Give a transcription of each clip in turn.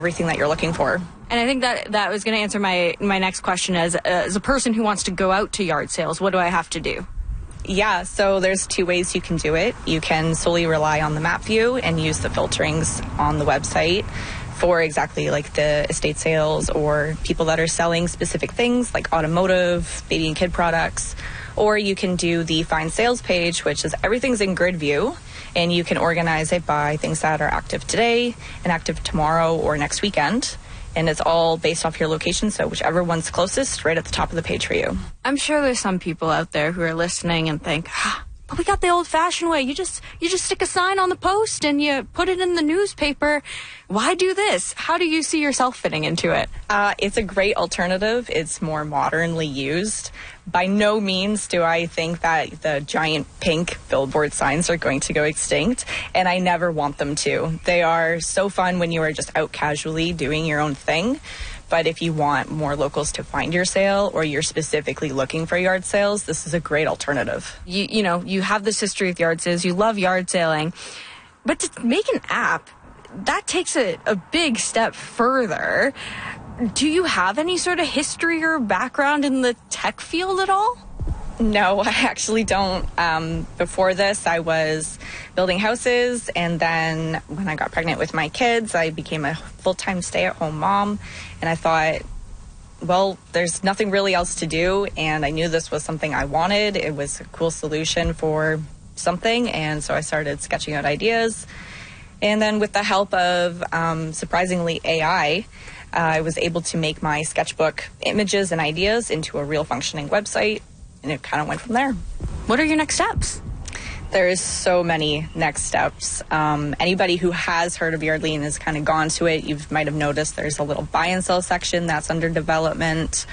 everything that you're looking for. And I think that was going to answer my next question as a person who wants to go out to yard sales. What do I have to do? Yeah, so there's two ways you can do it. You can solely rely on the map view and use the filterings on the website for exactly like the estate sales or people that are selling specific things like automotive, baby and kid products. Or you can do the find sales page, which is everything's in grid view, and you can organize it by things that are active today and active tomorrow or next weekend. And it's all based off your location, so whichever one's closest, right at the top of the page for you. I'm sure there's some people out there who are listening and think, but we got the old-fashioned way. You just stick a sign on the post and you put it in the newspaper. Why do this? How do you see yourself fitting into it? It's a great alternative. It's more modernly used. By no means do I think that the giant pink billboard signs are going to go extinct, and I never want them to. They are so fun when you are just out casually doing your own thing. But if you want more locals to find your sale or you're specifically looking for yard sales, this is a great alternative. You know, you have this history with yard sales. You love yard sailing. But to make an app, that takes a big step further. Do you have any sort of history or background in the tech field at all? No, I actually don't. Before this, I was building houses, and then when I got pregnant with my kids, I became a full-time stay-at-home mom, and I thought, well, there's nothing really else to do, and I knew this was something I wanted. It was a cool solution for something, and so I started sketching out ideas. And then with the help of, surprisingly, AI, I was able to make my sketchbook images and ideas into a real functioning website, and it kind of went from there. What are your next steps? There's so many next steps. Anybody who has heard of Yardly and has kind of gone to it, you might have noticed there's a little buy and sell section that's under development.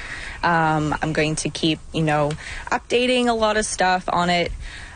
I'm going to keep, updating a lot of stuff on it.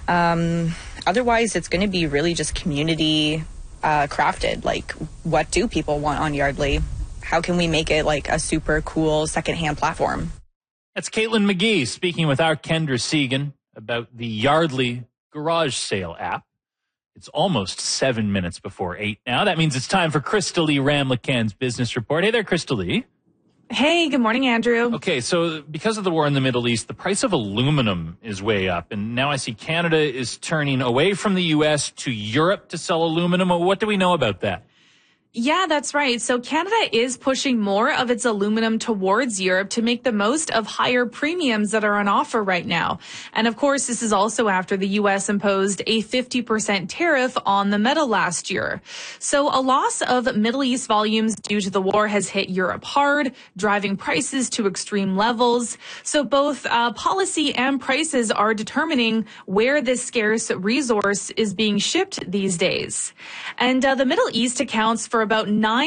Otherwise, it's going to be really just community crafted. Like, what do people want on Yardly? How can we make it like a super cool secondhand platform? That's Caitlin McGee speaking with our Kendra Segan about the Yardly garage sale app. It's almost 7 minutes before 8 now. That means it's time for Crystal Lee Ramlichan's business report. Hey there, Crystal Lee. Hey, good morning, Andrew. Okay, so because of the war in the Middle East, the price of aluminum is way up. And now I see Canada is turning away from the U.S. to Europe to sell aluminum. What do we know about that? Yeah, that's right. So Canada is pushing more of its aluminum towards Europe to make the most of higher premiums that are on offer right now. And of course, this is also after the U.S. imposed a 50% tariff on the metal last year. So a loss of Middle East volumes due to the war has hit Europe hard, driving prices to extreme levels. So both policy and prices are determining where this scarce resource is being shipped these days. And the Middle East accounts for about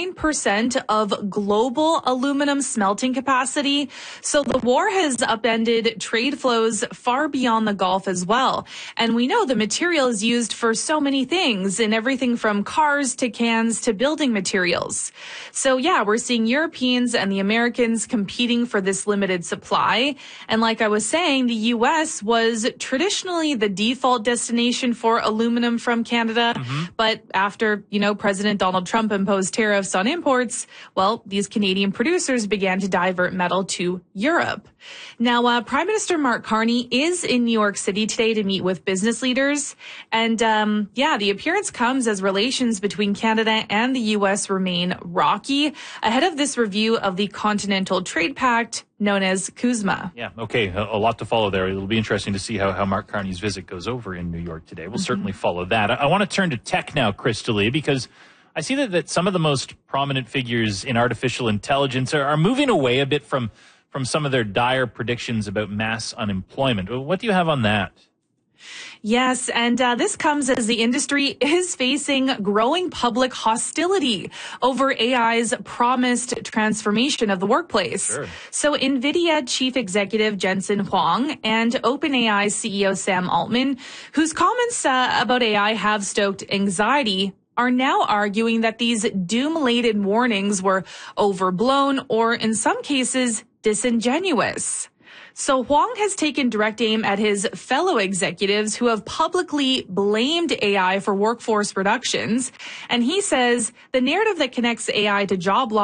9% of global aluminum smelting capacity. So the war has upended trade flows far beyond the Gulf as well. And we know the material is used for so many things, in everything from cars to cans to building materials. So yeah, we're seeing Europeans and the Americans competing for this limited supply. And like I was saying, the U.S. was traditionally the default destination for aluminum from Canada. But after, President Donald Trump imposed tariffs on imports, well, these Canadian producers began to divert metal to Europe. Now, Prime Minister Mark Carney is in New York City today to meet with business leaders. And, the appearance comes as relations between Canada and the U.S. remain rocky ahead of this review of the Continental Trade Pact known as CUSMA. Yeah, okay, a lot to follow there. It'll be interesting to see how Mark Carney's visit goes over in New York today. We'll certainly follow that. I want to turn to tech now, Crystal Lee, because I see that some of the most prominent figures in artificial intelligence are moving away a bit from some of their dire predictions about mass unemployment. What do you have on that? Yes, and this comes as the industry is facing growing public hostility over AI's promised transformation of the workplace. Sure. So NVIDIA Chief Executive Jensen Huang and OpenAI CEO Sam Altman, whose comments about AI have stoked anxiety, are now arguing that these doom-laden warnings were overblown or, in some cases, disingenuous. So Huang has taken direct aim at his fellow executives who have publicly blamed AI for workforce reductions. And he says the narrative that connects AI to job loss